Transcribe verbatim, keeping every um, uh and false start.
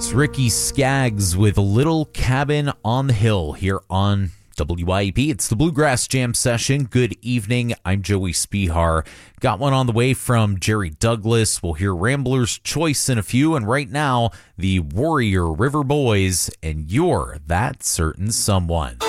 It's Ricky Skaggs with a Little Cabin on the Hill here on W I E P. It's the Bluegrass Jam session. Good evening. I'm Joey Spihar. Got one on the way from Jerry Douglas. We'll hear Rambler's Choice in a few. And right now, the Warrior River Boys and You're That Certain Someone.